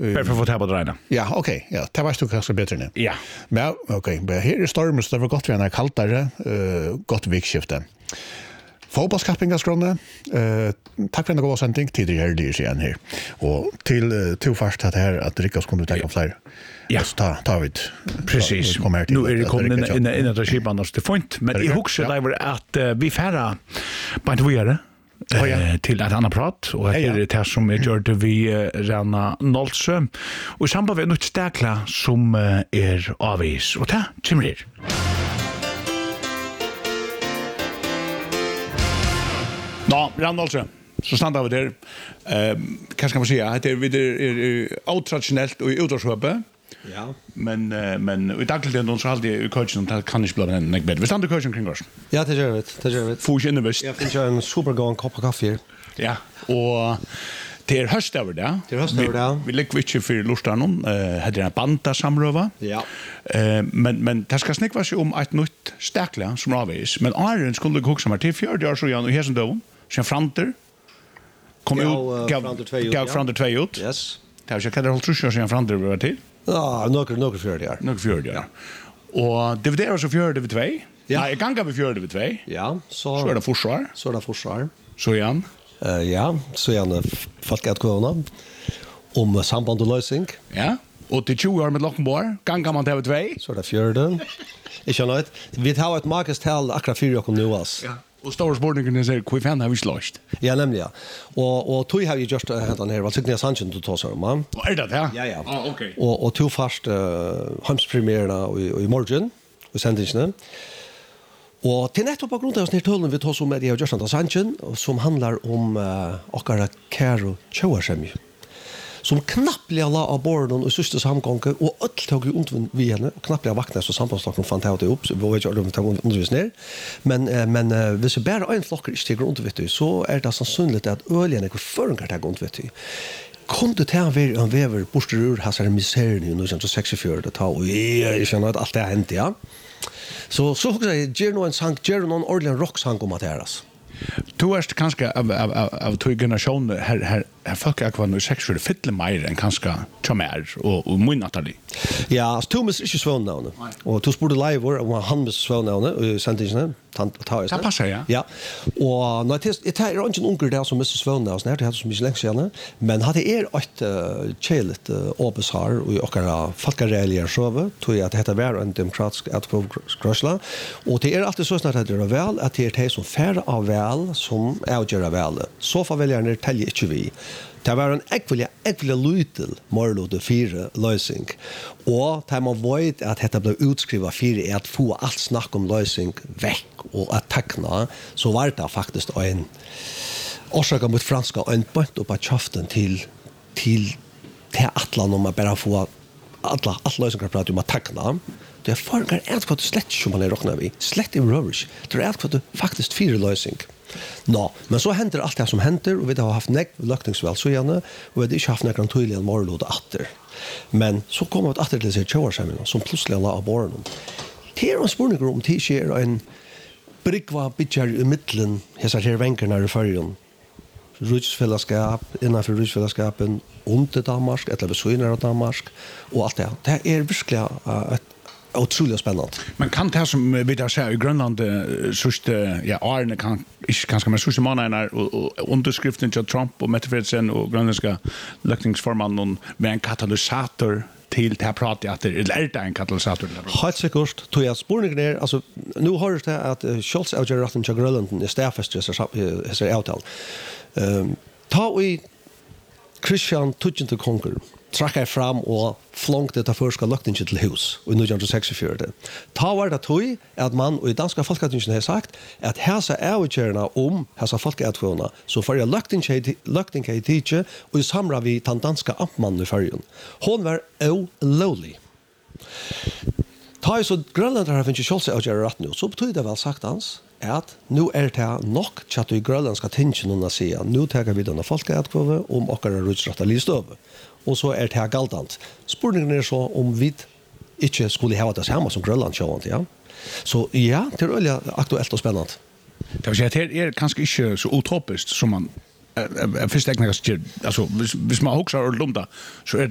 Bara för att få ta på drejna. Ja, okej. Ja, det var du kanske bättre nu. Ja. Men okej, men här är stormen så det var gott vi har kallare, gott vikskifte. Fotbollskappingaskrona. Tack för en god sändning till det här det igen här. Och till först att här att Rickard skulle ta fler. Ja, ta vid. Precis. Nu är det kommit in att skipan oss till point, men jag huxar där att vi färra på inte vidare. Till ett annat prat och det är det som jag gör det vi Rana Nolsö och i samband med något stäkla som är avvis och det kommer här. Ja, Rana Nolsö. Så stannar vi där. Kanske kan man säga att det är otraditionellt och utårsköpe. Ja. Men i dagligdagen så alltid coachen kan inte bli en bättre. Vi stannar coachen kring oss. Ja, det gör vi. Får in det. Jag finns en supergod kopp kaffe. Ja, och det är höst över det. Vi lägger inte för lustan hade en banda samröva. Ja. Men det ska snäcka sig om ett nytt stäkla som avvis. Men Iron skulle gå också till 4 år så igen och här som då. Sen framter kom ut gav framter 2 ut. Yes. Det har jag kan det hålla tror jag framter var till. Ja, några 4 år. Några 4 år. Och det var det så 4 över 2. Ja. Nej, jag kan gå 4 över 2. Ja, så är det försvar. Så igen. Ja, så gärna folk att gå om samband och lösning. Ja. Och till 20 år med Lockenborg, kan man ta 2. Så där 4. Jag känner att vi har ett marknadstal akkurat 4 och nu alltså. Ja. Och stora sportningen är så hur fan har vi slåst. Ja, nämligen. Och tog har ju just den här vad tycker ni Sanchez du tar så man. Är det ja? Ja. Ja, okej. Och tog fast hemspremierna i morgon och sändningen. Och till nettopp på grund av snitthullen vi tar så med det just Sanchez som handlar om akkurat Caro Choashemi. Som knapplega la av borden och sista samgången och öll tog ju ont vi henne och knapplega vaknade så samtalsstocken fann det upp så vi vet ju om det tog undervisning men hvis vi bara en flock inte går undervisning så är det sannsynligt att öljen är förringar tag undervisning kunde ta över en väver borsterur hasar miseren i 1964 det tar och jag känner att allt det har hänt ja så också ger någon sang ger någon ordentlig rocksang om att häras. Du är kanske av två generationer här folk är kvar nu sexuella fiddle mer än kanske Chamar och Munatali. Ja, Thomas är ju svån nu. Och du sporde live och han måste svån nu sändningen ta. Det passar ja. Ja. Och när det är inte en onkel där som måste svån nu snart det hade så mycket länge sedan men hade ett chelet obesar och några folkarelier så tror jag att det var en demokratisk atprovskrasla och det är alltid så snart att det är väl att det är som färd av väl som avgör väl. Så får väljarna tälja inte vi. Det var en ekvelig lytel morlode 4 løsning. Og det man vet at dette ble utskrivet 4 at få alt snakk om løsning vekk og at tekna, så var det faktisk en årsaker mot franska og en bønt opp av kjaften til atlan om at bare få alle løsninger prater om at tekna. Det er foregår hva du slett som man er råkna vi. Slett i røvers. Det er hva du faktisk 4 løsning. Men så händer allt det som händer och vi har haft lökningsväl så gärna och vi har inte haft några tydliga morlod åter. Men så kommer vi åter till sig Choashemi som plötsligt la av borden. Det är en spurning om det sker en brygva bitjar i mitten här vänkerna i färgen. Rydsfällskap, innanför rydsfällskapen, under Danmark, eller vid söner av Danmark och allt det. Det är verkligen ett otroligt spännande. Men kan det som vi där ser i Grönland sista Arne kan kanske med sista månaderna och underskriften till Trump och Mette Frederiksen och grönländska lökningsformannen med en katalysator till det här pratet att det är en katalysator. Helt säkert. Tog jag spårningen är alltså nu har det att Scholz avgör rätten till Grönland är stäffast så avtal. Ta i Christian Tudjent Konkur trackar fram och flångte det första löktingen till hus i 1964. Ta var det tog att man och i danska folkatingen har sagt att häsa avgörna om häsa folkatgåna så för jag löktingen i tidsje och i samra vi den danska ampmannen i färgen. Hon var olowlig. Ta i så grönländare har finns Scholz avgöra rätt nu så betyder det väl sagt hans att nu är det nog chatt i grönländska tingen att säga nu tar vi den folkatgåva om och några rutsrätta listöver. Och så är det här galtant. Spurningen är så om vi inte skulle ha det samma som Grönland sjövant, ja. Så ja, det är väldigt aktuellt och spännande. Det vill säga att det är kanske inte så utopiskt som man först ägnar sig till. Alltså, hvis man också har lunda så är